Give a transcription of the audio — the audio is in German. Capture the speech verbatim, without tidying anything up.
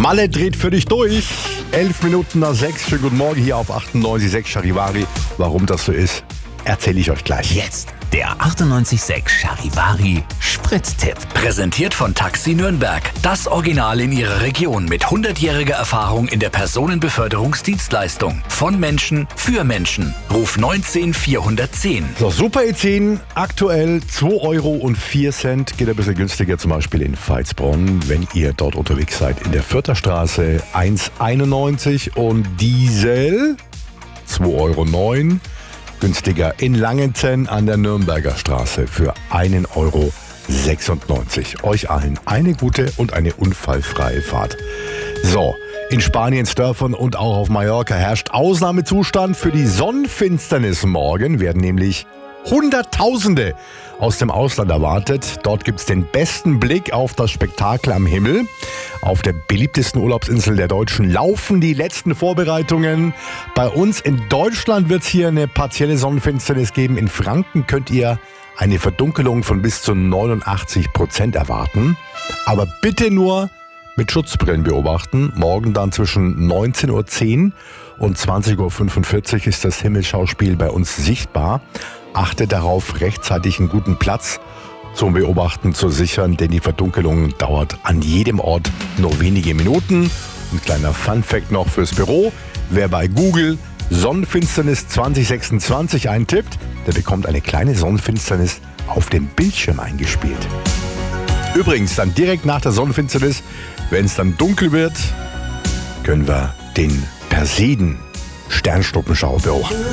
Malle dreht für dich durch. Elf Minuten nach sechs. Schönen guten Morgen hier auf achtundneunzig Komma sechs Charivari. Warum das so ist, erzähle ich euch gleich. Jetzt der achtundneunzig Komma sechs Charivari Sprittipp. Präsentiert von Taxi Nürnberg. Das Original in ihrer Region mit hundertjähriger Erfahrung in der Personenbeförderungsdienstleistung. Von Menschen für Menschen. Ruf neunzehn vierhundertzehn. So, Super E zehn, aktuell zwei Euro und vier Cent. Geht ein bisschen günstiger, zum Beispiel in Veitsbronn, wenn ihr dort unterwegs seid. In der Fürther Straße eins einundneunzig und Diesel zwei Euro neun. Günstiger in Langenzenn an der Nürnberger Straße für ein Euro sechsundneunzig. Euch allen eine gute und eine unfallfreie Fahrt. So, in Spaniens Dörfern und auch auf Mallorca herrscht Ausnahmezustand für die Sonnenfinsternis. Morgen werden nämlich Hunderttausende aus dem Ausland erwartet. Dort gibt es den besten Blick auf das Spektakel am Himmel. Auf der beliebtesten Urlaubsinsel der Deutschen laufen die letzten Vorbereitungen. Bei uns in Deutschland wird es hier eine partielle Sonnenfinsternis geben. In Franken könnt ihr eine Verdunkelung von bis zu neunundachtzig Prozent erwarten. Aber bitte nur mit Schutzbrillen beobachten. Morgen dann zwischen neunzehn Uhr zehn und zwanzig Uhr fünfundvierzig ist das Himmelsschauspiel bei uns sichtbar. Achte darauf, rechtzeitig einen guten Platz zum Beobachten zu sichern, denn die Verdunkelung dauert an jedem Ort nur wenige Minuten. Ein kleiner Funfact noch fürs Büro: Wer bei Google Sonnenfinsternis zwanzig sechsundzwanzig eintippt, der bekommt eine kleine Sonnenfinsternis auf dem Bildschirm eingespielt. Übrigens, dann direkt nach der Sonnenfinsternis, wenn es dann dunkel wird, können wir den Perseiden Sternschnuppenschauer beobachten.